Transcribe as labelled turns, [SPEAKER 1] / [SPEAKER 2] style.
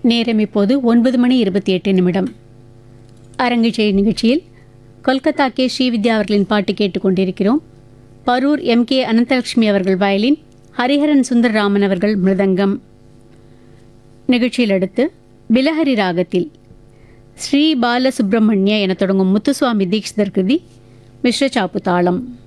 [SPEAKER 1] நேரம் இப்போது 9:28. அரங்கிசை நிகழ்ச்சியில் கொல்கத்தா கே ஸ்ரீவித்யா அவர்களின் பாட்டு கேட்டுக்கொண்டிருக்கிறோம். பரூர் எம்.கே. அனந்தலட்சுமி அவர்கள் வயலின், ஹரிஹரன் சுந்தரராமன் அவர்கள் மிருதங்கம். நிகழ்ச்சியில் அடுத்து பிலஹரி ராகத்தில் ஸ்ரீ பாலசுப்ரமணிய என தொடங்கும் முத்துசுவாமி தீக்ஷிதர் கிருதி மிஸ்ர சாப்பு தாளம்.